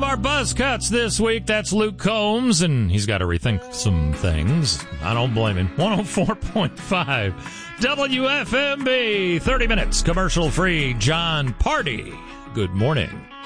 our buzz cuts this week. That's Luke Combs, and he's got to rethink some things. I don't blame him. 104.5 WFMB, 30 minutes, commercial-free. John Party, good morning.